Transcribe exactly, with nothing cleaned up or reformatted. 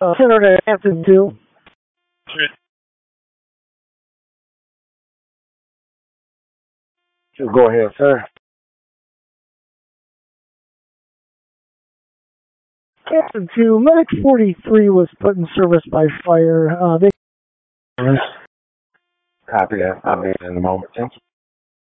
Uh, Center to Hampton two. Go ahead, sir. Hampton two, Medic forty-three was put in service by fire. Uh, they Copy that. I'll be in a moment. Thank you.